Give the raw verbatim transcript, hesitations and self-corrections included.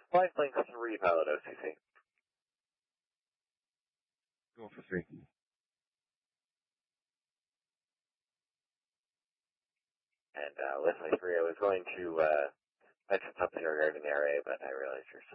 Flight link three, pilot O C C. Go for three. And uh, Leslie three, I was going to uh, mention something regarding the R A, but I realized you're